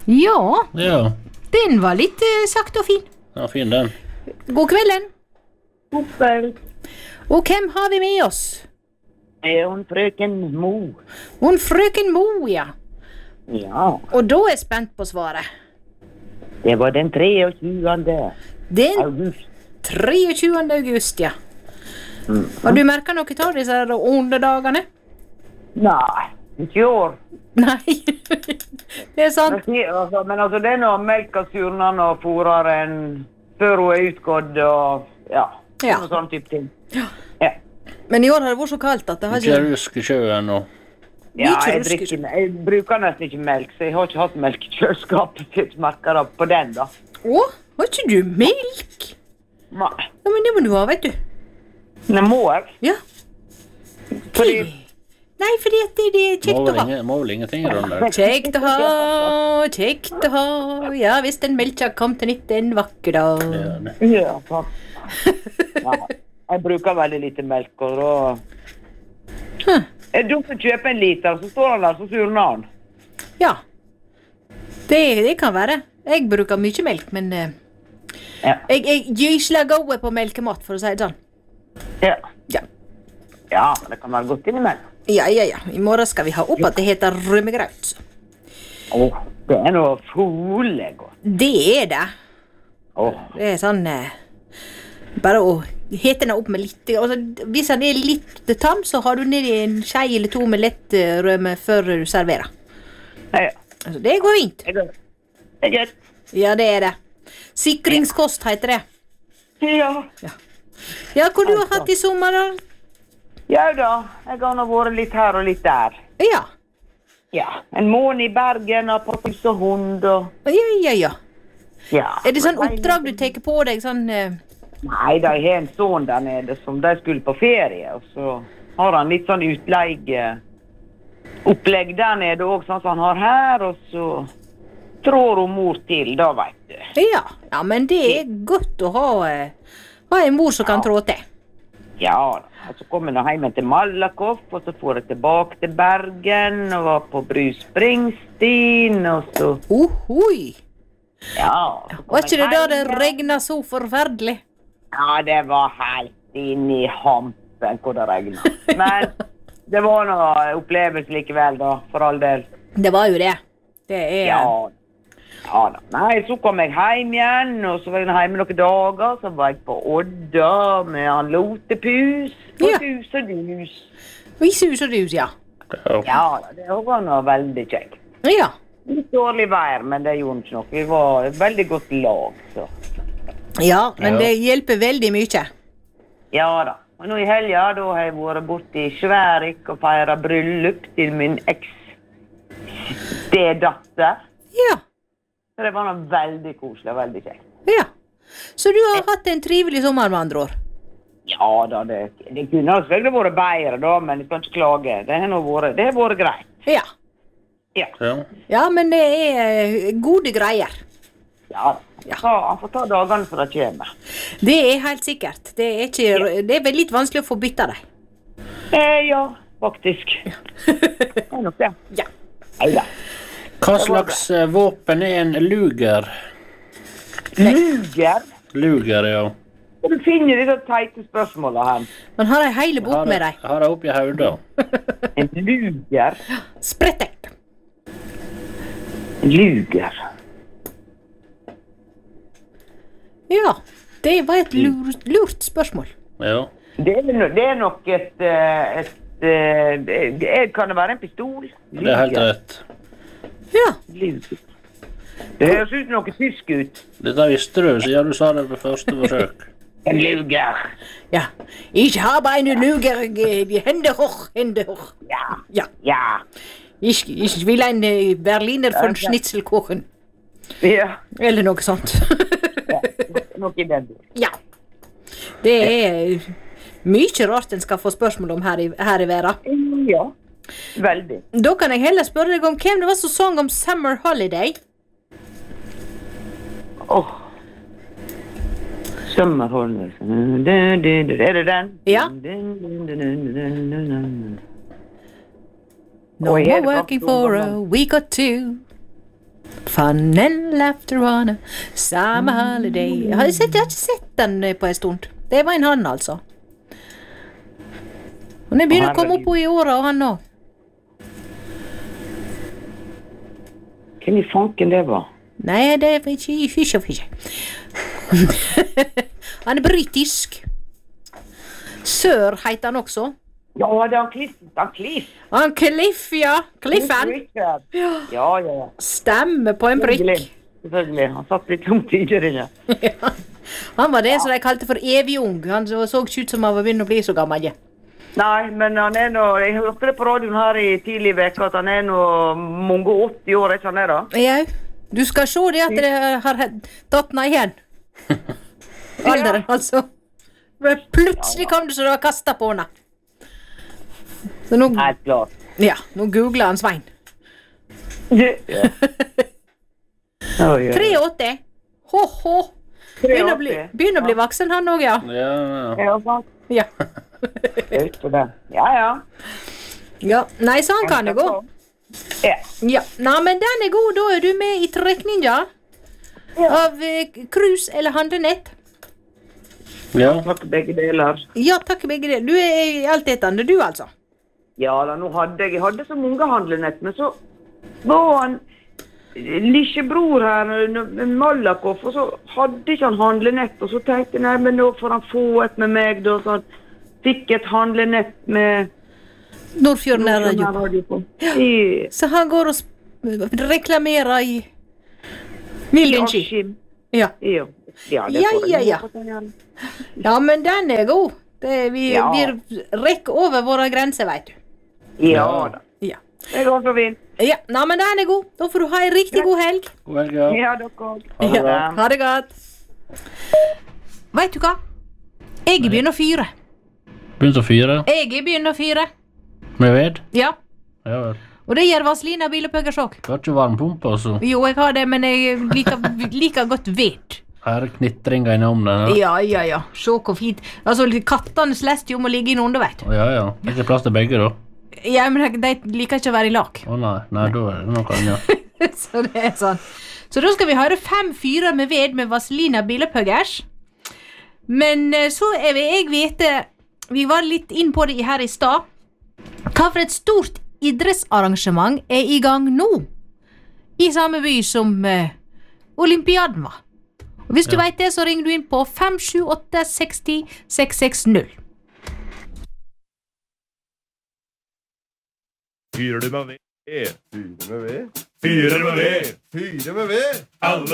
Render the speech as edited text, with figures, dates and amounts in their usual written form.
Ja, Ja, den var litt sagt og fin. ja, fin den. God kvelden. Oppvel. Og hvem har vi med oss? Det er hun frøken Mo. Hun frøken Mo, ja. Ja, Og da er jeg spent på svaret. det var den 23. Den august. 23. august, ja. Har du merket noe av disse her ondedagene? Nei, ikke i år. Nei, det er sant. Men altså, det er noe melka surner og fôrer en før hun er utgått og ja, Ja. noe sånn type ting. Ja. Ja, Men i år har det vært så kaldt at det har Ikke ikke... rusk i sjøen og... ja Ikke jeg, rusker. jeg bruker nesten ikke melk, så jeg har ikke hatt melk i kjøleskapet sitt merker da på den da. Å, har ikke du melk? Nei, Ja, men det må du ha, vet du. det må jeg. Ja. Fordi Nei, fordi at det er kjekt å ha. Må vel ingenting i den der. Kjekt å ha, kjekt å ha. Ja, hvis den melka kom til nytt en vakker dag. Ja, det. ja, ja, jeg bruker veldig lite melk, og da... Er du som kjøper en liter, så står han der, så surner han. Ja, det kan være. Jeg bruker mye melk, men Ja. jeg gysler gode på melkemat, for å si det sånn. Ja. Ja. Ja, men det kan være godt innimellom. Ja. I morgen skal vi ha opp at det heter rømmegraut. Åh, det er noe fole godt. Det er det. Åh, Det er sånn bare å hete den opp med litt altså, hvis den er litt tam, så har du nedi en skje eller to med lett rømme før du serverer. ja. Altså, det går fint. Det er godt. Det er godt. Ja, det er det. Sikringskost heter det. Ja. Ja, hvor du har hatt i sommer da? Ja da, jeg har nå vært litt her og litt der. Ja. Ja, en måned i Bergen og på hus og hund og... Ja. Ja. Er det sånn oppdrag du tenker på deg, sånn... Nei, da jeg har en sånn der nede som de skulle på ferie, og så har han litt sånn utleie opplegg der nede også, sånn som han har her, og så trår hun mor til, da vet du. Ja, men det er godt å ha en mor som kan trå til. Ja, og så kom jeg nå hjem til Malakoff, og så får jeg tilbake til Bergen, og var på Bruce Springsteen, og så... Ohoi! Ja, så kom Var ikke det jeg da det hjem. regnet så forferdelig? Ja, det var helt inn i hampen hvor det regnet. Men det var noe opplevelse likevel da, for all del. Det var jo det. Det er... Ja da. Nei, så kom jeg hjem igjen, og så var jeg hjemme noen dager, så var jeg på Odda med han Lotepus, på Ja. hus og dus. I sus og dus, ja. Ja da, det var noe veldig kjekt. Ja. Litt dårlig vær, men det gjorde ikke noe. Vi var et veldig godt lag, så. Ja, men Ja. det hjelper veldig mye. Ja da. Og nå i helga, da har jeg vært borte i Sværik og feiret bryllup til min eks-stedatter. Ja. Så det var noe veldig koselig og veldig kjekt. Ja. Så du har hatt en trivelig sommer med andre år? Ja da, det kunne selvfølgelig vært bedre da, men jeg kan ikke klage. Det har vært greit. Ja. Ja. Ja. Ja, men det er gode greier. Ja. Ja. Han får ta dagene for det kommer. Det er helt sikkert. Det er vel litt vanskelig å få bytta deg. Ja, faktisk. Det er nok det. Ja. Neida. Hva slags våpen er en luger? Luger? Luger, ja. Hvor du finner disse teite spørsmålene her? Man har ei hele bok med deg. Har jeg oppi hodet. En luger? Sprettekt. En luger? Ja, det var et lurt spørsmål. Ja. Det er nok kan det være en pistol? Det er helt rett. Ja. Luger. Det høres ut noe tysk ut. Dette visste du, siden du sa det på første forsøk. En luger. Ja. Ich habe eine Lüge, die Hände hoch, Hände hoch. Ja. Ja. Ja. Ich will ein Berliner von Schnitzelkuchen. Ja. Eller noe sånt. Noe i den. Ja. Det er mye rart en skal få spørsmål om her i verden. Ja. Veldig. Da kan jeg heller spørre deg om hvem det var som sang om Summer Holiday. Summer Holiday. Er det den? Ja. No Oi, more er det working faktisk for noen a week or two. Fun and laughter on a summer holiday. Jeg har ikke sett den på en stund. Det var en han, altså. Og den begynner å komme opp på i året, og han nå. Hvem i fanken det var? Nei, det er ikke. Han er britisk. Sør heter han også. Ja, det er Cliff. Han Cliff, ja. Cliffen. Richard. Ja. Stemmer på en prikk. Selvfølgelig. Han satt litt langt tidligere inne. Ja. Han var det som de kalte for evig ung. Han så ikke ut som han var begynt å bli så gammel. Ja. Nei, men han er nå, jeg hørte det på radioen her i tidlig veka at han er nå mange 80 år, ikke han er da? Ja, du skal se det at det har tatt ned igjen. Alderen, altså. Plutselig kom det så det var kastet på henne. Så nå, Helt klart. ja, nå googler han Svein. Ja. 83. Ho. Begynner å bli voksen han også, ja. Ja, sant. Ja. Jeg husker det. Ja. Ja, nei, så han kan det gå. Ja. Ja, nei, men den er god, da er du med i trekning, ja. Av cruise eller handlenett. Ja. Takk begge deler. Ja, takk begge deler. Du er i altetende, du altså. Ja da, nå jeg hadde så mange handlenett, men så var han lillebror her, Malakoff, og så hadde ikke han handlenett, og så tenkte jeg, nei, men nå får han få et med meg, da, så han fikk et handlenett med Nordfjorden Radio på. Ja. Så han går og reklamerer i Vildenski. Ja. Ja, det får jeg Ja. håpe at han gjør. Ja, men den er god. Vi rekker over våre grenser, vet du. Ja da. Ja. Det går så fint. Ja, nei, men den er god. Da får du ha en riktig god helg. God helg, ja. Ja, dere også. Ja, ha det godt. Vet du hva? Jeg begynner å fyre. Begynte å fyre Jeg begynner å fyre. med ved. Ja, Ja vel. og det gjør Vazelina Bilopphuggers også. Du har ikke varmpumpe, altså. Jo, jeg har det, men jeg liker godt ved. Her knitringa i ovnen. Ja. Se hvor fint. Altså, kattene slest jo om å ligge inn under, vet du. Ja. Det er ikke plass til begge, da. Ja, men de liker ikke å være i lag. Å nei, da er det noe annet. Så det er sånn. Så da skal vi høre 5 fyrer med ved med Vazelina Bilopphuggers. Men så jeg vite, vi var litt inn på det her i stad. Hva for et stort idrettsarrangement er i gang nå? I samme by som Olympiaden var. Og hvis du vet det, så ringer du inn på 578 60 660. Fyrer du med ved? Fyrer med ved? Fyrer med ved? Fyrer med ved? Alle